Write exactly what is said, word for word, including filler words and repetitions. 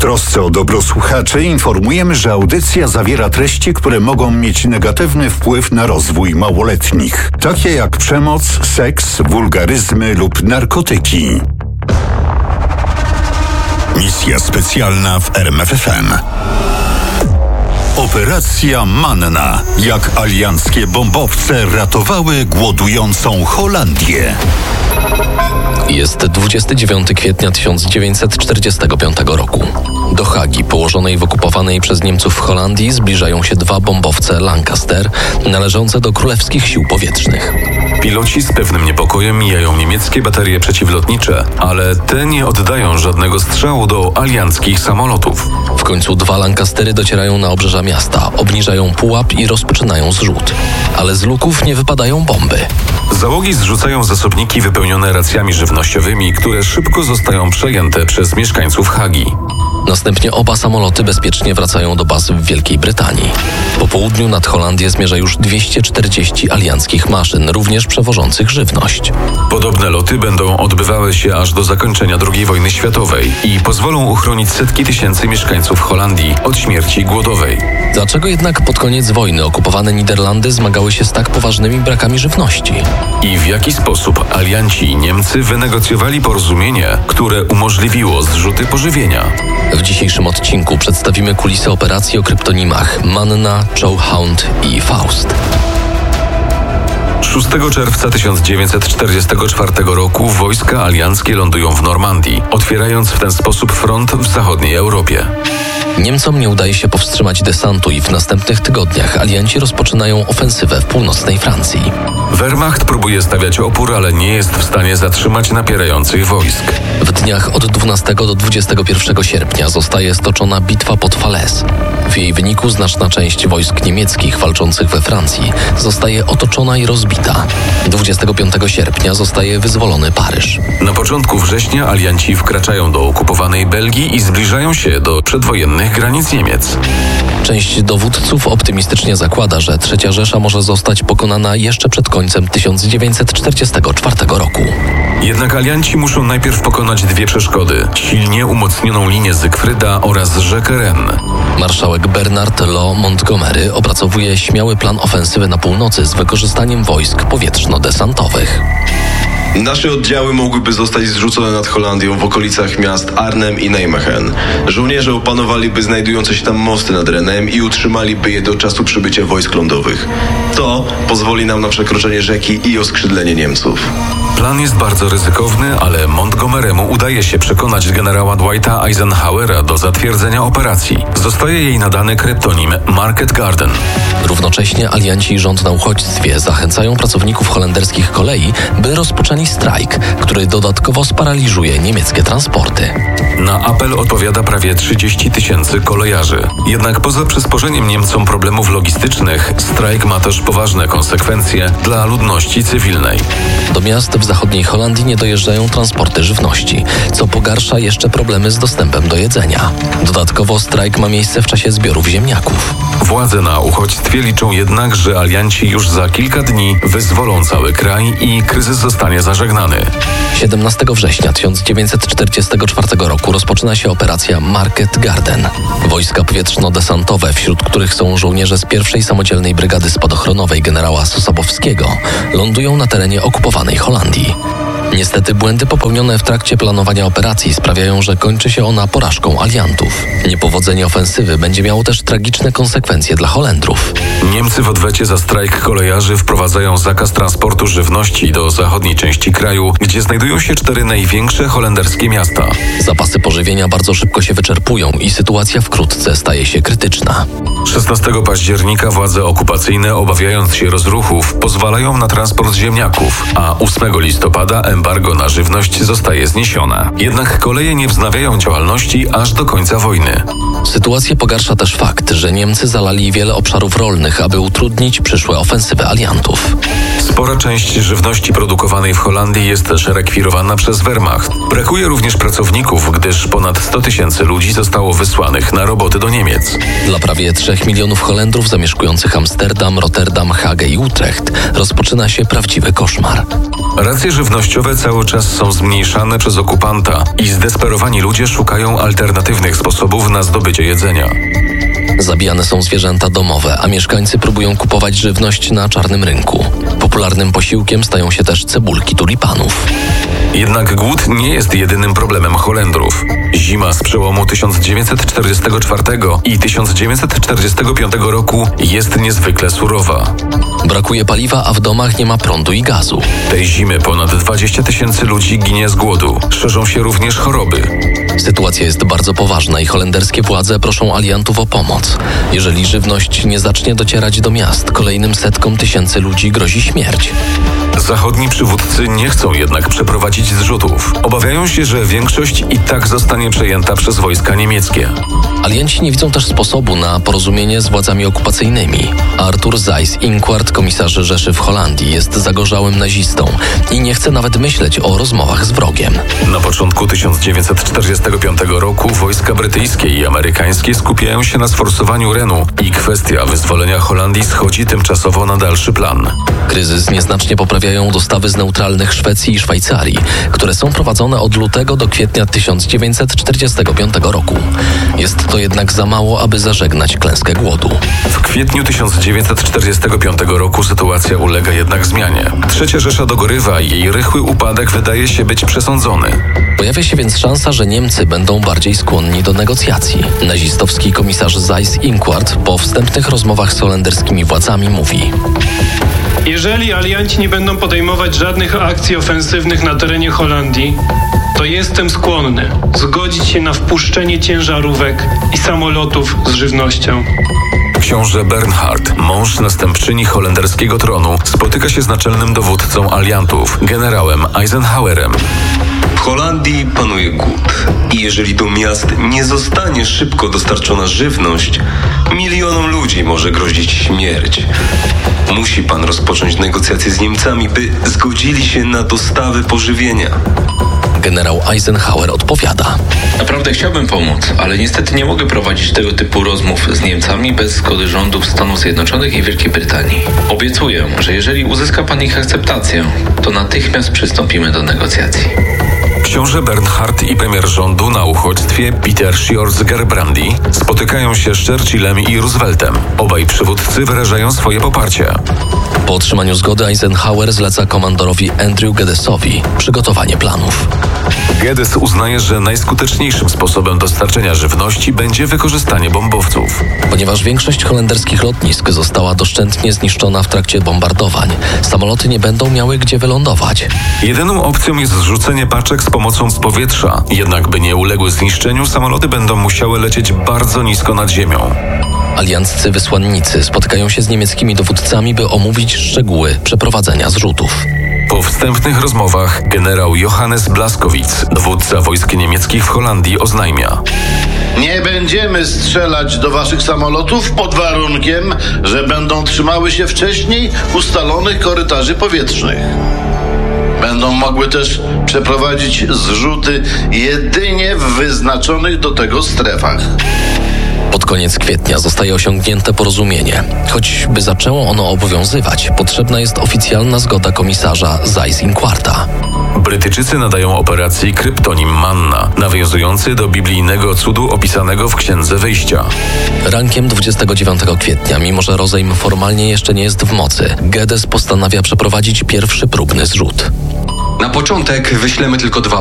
trosce o dobro słuchaczy informujemy, że audycja zawiera treści, które mogą mieć negatywny wpływ na rozwój małoletnich, takie jak przemoc, seks, wulgaryzmy lub narkotyki. Misja specjalna w R M F F M. Operacja Manna. Jak alianckie bombowce ratowały głodującą Holandię. Jest dwudziestego dziewiątego kwietnia tysiąc dziewięćset czterdziestego piątego roku. Do Hagi, położonej w okupowanej przez Niemców Holandii, zbliżają się dwa bombowce Lancaster należące do Królewskich Sił Powietrznych. Piloci z pewnym niepokojem mijają niemieckie baterie przeciwlotnicze, ale te nie oddają żadnego strzału do alianckich samolotów. W końcu dwa Lancastery docierają na obrzeża miasta, obniżają pułap i rozpoczynają zrzut. Ale z luków nie wypadają bomby. Załogi zrzucają zasobniki wypełnione racjami żywnościowymi, które szybko zostają przejęte przez mieszkańców Hagi. Następnie oba samoloty bezpiecznie wracają do baz w Wielkiej Brytanii. Po południu nad Holandię zmierza już dwieście czterdzieści alianckich maszyn, również przewożących żywność. Podobne loty będą odbywały się aż do zakończenia drugiej wojny światowej i pozwolą uchronić setki tysięcy mieszkańców Holandii od śmierci głodowej. Dlaczego jednak pod koniec wojny okupowane Niderlandy zmagały się z tak poważnymi brakami żywności? I w jaki sposób alianci i Niemcy wynegocjowali porozumienie, które umożliwiło zrzuty pożywienia? W dzisiejszym odcinku przedstawimy kulisy operacji o kryptonimach Manna, Chokehound i Faust. szóstego czerwca tysiąc dziewięćset czterdziestego czwartego roku wojska alianckie lądują w Normandii, otwierając w ten sposób front w zachodniej Europie. Niemcom nie udaje się powstrzymać desantu i w następnych tygodniach alianci rozpoczynają ofensywę w północnej Francji. Wehrmacht próbuje stawiać opór, ale nie jest w stanie zatrzymać napierających wojsk. W dniach od dwunastego do dwudziestego pierwszego sierpnia zostaje stoczona bitwa pod Falaise. W jej wyniku znaczna część wojsk niemieckich walczących we Francji zostaje otoczona i rozbita. dwudziestego piątego sierpnia zostaje wyzwolony Paryż. Na początku września alianci wkraczają do okupowanej Belgii i zbliżają się do przedwojennych granic Niemiec. Część dowódców optymistycznie zakłada, że Trzecia Rzesza może zostać pokonana jeszcze przed końcem tysiąc dziewięćset czterdziestego czwartego roku. Jednak alianci muszą najpierw pokonać dwie przeszkody: silnie umocnioną linię Zygfryda oraz rzekę Ren. Marszałek Bernard Law Montgomery opracowuje śmiały plan ofensywy na północy z wykorzystaniem wojsk powietrzno-desantowych. Nasze oddziały mogłyby zostać zrzucone nad Holandią w okolicach miast Arnhem i Nijmegen. Żołnierze opanowaliby znajdujące się tam mosty nad Renem i utrzymaliby je do czasu przybycia wojsk lądowych. To pozwoli nam na przekroczenie rzeki i oskrzydlenie Niemców. Plan jest bardzo ryzykowny, ale Montgomery'emu udaje się przekonać generała Dwighta Eisenhowera do zatwierdzenia operacji. Zostaje jej nadany kryptonim Market Garden. Równocześnie alianci i rząd na uchodźstwie zachęcają pracowników holenderskich kolei, by rozpoczęli strajk, który dodatkowo sparaliżuje niemieckie transporty. Na apel odpowiada prawie trzydzieści tysięcy kolejarzy. Jednak poza przysporzeniem Niemcom problemów logistycznych, strajk ma też poważne konsekwencje dla ludności cywilnej. Do miast w zachodniej Holandii nie dojeżdżają transporty żywności, co pogarsza jeszcze problemy z dostępem do jedzenia. Dodatkowo strajk ma miejsce w czasie zbiorów ziemniaków. Władze na uchodźstwie liczą jednak, że alianci już za kilka dni wyzwolą cały kraj i kryzys zostanie zażegnany. siedemnastego września tysiąc dziewięćset czterdziestego czwartego roku rozpoczyna się operacja Market Garden. Wojska powietrzno-desantowe, wśród których są żołnierze z pierwszej samodzielnej brygady spadochronowej generała Sosabowskiego, lądują na terenie okupowanej Holandii. Niestety błędy popełnione w trakcie planowania operacji sprawiają, że kończy się ona porażką aliantów. Niepowodzenie ofensywy będzie miało też tragiczne konsekwencje dla Holendrów. Niemcy w odwecie za strajk kolejarzy wprowadzają zakaz transportu żywności do zachodniej części kraju, gdzie znajdują się cztery największe holenderskie miasta. Zapasy pożywienia bardzo szybko się wyczerpują i sytuacja wkrótce staje się krytyczna. szesnastego października władze okupacyjne, obawiając się rozruchów, pozwalają na transport ziemniaków, a ósmego listopada embargo na żywność zostaje zniesione. Jednak koleje nie wznawiają działalności aż do końca wojny. Sytuację pogarsza też fakt, że Niemcy zalali wiele obszarów rolnych, aby utrudnić przyszłe ofensywy aliantów. Spora część żywności produkowanej w Holandii jest też rekwirowana przez Wehrmacht. Brakuje również pracowników, gdyż ponad sto tysięcy ludzi zostało wysłanych na roboty do Niemiec. Dla prawie trzech milionów Holendrów zamieszkujących Amsterdam, Rotterdam, Hagę i Utrecht rozpoczyna się prawdziwy koszmar. Racje żywnościowe cały czas są zmniejszane przez okupanta i zdesperowani ludzie szukają alternatywnych sposobów na zdobycie jedzenia. Zabijane są zwierzęta domowe, a mieszkańcy próbują kupować żywność na czarnym rynku. Popularnym posiłkiem stają się też cebulki tulipanów. Jednak głód nie jest jedynym problemem Holendrów. Zima z przełomu tysiąc dziewięćset czterdziestego czwartego i tysiąc dziewięćset czterdziestego piątego roku jest niezwykle surowa. Brakuje paliwa, a w domach nie ma prądu i gazu. Tej zimy ponad dwadzieścia tysięcy ludzi ginie z głodu. Szerzą się również choroby. Sytuacja jest bardzo poważna i holenderskie władze proszą aliantów o pomoc. Jeżeli żywność nie zacznie docierać do miast, kolejnym setkom tysięcy ludzi grozi śmierć. Zachodni przywódcy nie chcą jednak przeprowadzić zrzutów. Obawiają się, że większość i tak zostanie przejęta przez wojska niemieckie. Alianci nie widzą też sposobu na porozumienie z władzami okupacyjnymi. Arthur Seyss-Inquart, komisarz Rzeszy w Holandii, jest zagorzałym nazistą i nie chce nawet myśleć o rozmowach z wrogiem. Na początku tysiąc dziewięćset czterdziestego piątego roku wojska brytyjskie i amerykańskie skupiają się na sforsowaniu Renu i kwestia wyzwolenia Holandii schodzi tymczasowo na dalszy plan. Kryzys nieznacznie poprawiają dostawy z neutralnych Szwecji i Szwajcarii, które są prowadzone od lutego do kwietnia tysiąc dziewięćset czterdziestego piątego roku. Jest to jednak za mało, aby zażegnać klęskę głodu. W kwietniu tysiąc dziewięćset czterdziestego piątego roku sytuacja ulega jednak zmianie. Trzecia Rzesza dogorywa i jej rychły upadek wydaje się być przesądzony. Pojawia się więc szansa, że Niemcy będą bardziej skłonni do negocjacji. Nazistowski komisarz Seyss-Inquart po wstępnych rozmowach z holenderskimi władzami mówi: Jeżeli alianci nie będą podejmować żadnych akcji ofensywnych na terenie Holandii, to jestem skłonny zgodzić się na wpuszczenie ciężarówek i samolotów z żywnością. Książę Bernhard, mąż następczyni holenderskiego tronu, spotyka się z naczelnym dowódcą aliantów, generałem Eisenhowerem. W Holandii panuje głód i jeżeli do miast nie zostanie szybko dostarczona żywność, milionom ludzi może grozić śmierć. Musi pan rozpocząć negocjacje z Niemcami, by zgodzili się na dostawy pożywienia. Generał Eisenhower odpowiada: Naprawdę chciałbym pomóc, ale niestety nie mogę prowadzić tego typu rozmów z Niemcami bez zgody rządów Stanów Zjednoczonych i Wielkiej Brytanii. Obiecuję, że jeżeli uzyska pan ich akceptację, to natychmiast przystąpimy do negocjacji. Książę Bernhard i premier rządu na uchodźstwie Peter Schjors-Gerbrandy spotykają się z Churchillem i Rooseveltem. Obaj przywódcy wyrażają swoje poparcie. Po otrzymaniu zgody Eisenhower zleca komandorowi Andrew Geddesowi przygotowanie planów. Geddes uznaje, że najskuteczniejszym sposobem dostarczenia żywności będzie wykorzystanie bombowców. Ponieważ większość holenderskich lotnisk została doszczętnie zniszczona w trakcie bombardowań, samoloty nie będą miały gdzie wylądować. Jedyną opcją jest zrzucenie paczek z pomocą z powietrza, jednak by nie uległy zniszczeniu, samoloty będą musiały lecieć bardzo nisko nad ziemią. Alianccy wysłannicy spotykają się z niemieckimi dowódcami, by omówić szczegóły przeprowadzenia zrzutów. Po wstępnych rozmowach generał Johannes Blaskowitz, dowódca wojsk niemieckich w Holandii, oznajmia: Nie będziemy strzelać do waszych samolotów pod warunkiem, że będą trzymały się wcześniej ustalonych korytarzy powietrznych. Będą mogły też przeprowadzić zrzuty jedynie w wyznaczonych do tego strefach. Pod koniec kwietnia zostaje osiągnięte porozumienie. Choćby zaczęło ono obowiązywać, potrzebna jest oficjalna zgoda komisarza Seyss-Inquarta. Brytyjczycy nadają operacji kryptonim Manna, nawiązujący do biblijnego cudu opisanego w Księdze Wyjścia. Rankiem dwudziestego dziewiątego kwietnia, mimo że rozejm formalnie jeszcze nie jest w mocy, Geddes postanawia przeprowadzić pierwszy próbny zrzut. Na początek wyślemy tylko dwa